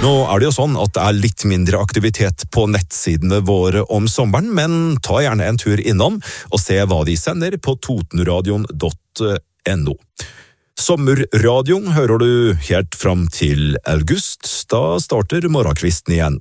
Nå det jo sånn at det litt mindre aktivitet på nettsidene våre om sommeren, men ta gjerne en tur innom og se hva de sender på totenradion.no. Sommerradioen hører du helt fram til august, da starter morgenkvisten igjen.